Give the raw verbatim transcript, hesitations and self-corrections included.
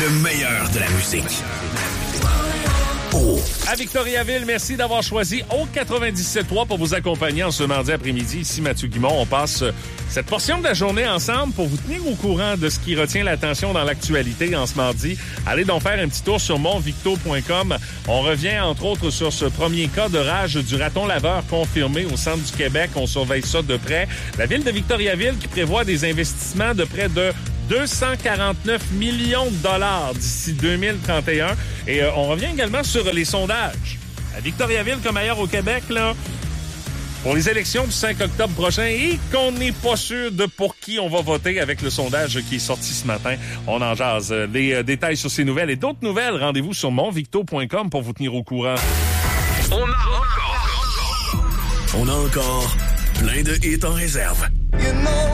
Le meilleur de la musique. Oh. À Victoriaville, merci d'avoir choisi O quatre-vingt-dix-sept trois pour vous accompagner en ce mardi après-midi. Ici Mathieu Guimond, on passe cette portion de la journée ensemble pour vous tenir au courant de ce qui retient l'attention dans l'actualité en ce mardi. Allez donc faire un petit tour sur mon victo point com. On revient entre autres sur ce premier cas de rage du raton laveur confirmé au centre du Québec. On surveille ça de près. La ville de Victoriaville qui prévoit des investissements de près de deux cent quarante-neuf millions de dollars d'ici deux mille trente et un. Et euh, on revient également sur les sondages. À Victoriaville, comme ailleurs au Québec, là, pour les élections du cinq octobre prochain, et qu'on n'est pas sûr de pour qui on va voter avec le sondage qui est sorti ce matin. On en jase. Les euh, détails sur ces nouvelles et d'autres nouvelles, rendez-vous sur mon victo point com pour vous tenir au courant. On a encore... On a encore plein de hits en réserve. You know